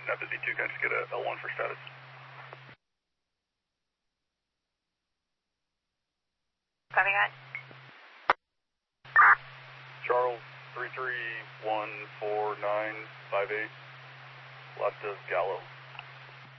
FZ2, can I just get a L1 for status? Copy that. Charles, 3314958, left of Gallo.